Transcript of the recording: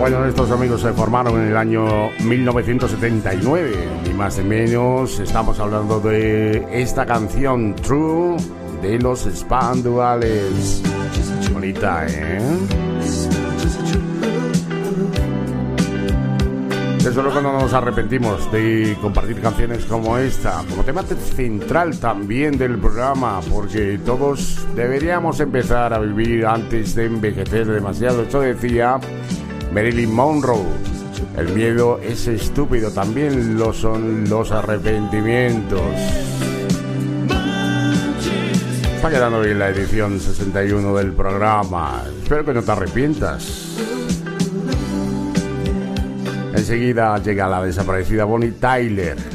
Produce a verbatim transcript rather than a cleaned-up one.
Bueno, estos amigos se formaron en el año mil novecientos setenta y nueve, ni más ni menos. Estamos hablando de esta canción, True, de los Spanduales. Bonita, ¿eh? Eso es cuando nos arrepentimos de compartir canciones como esta, como tema central también del programa, porque todos deberíamos empezar a vivir antes de envejecer demasiado. Esto decía Marilyn Monroe. El miedo es estúpido, también lo son los arrepentimientos. Está quedando bien la edición sesenta y uno del programa. Espero que no te arrepientas. Enseguida llega la desaparecida Bonnie Tyler.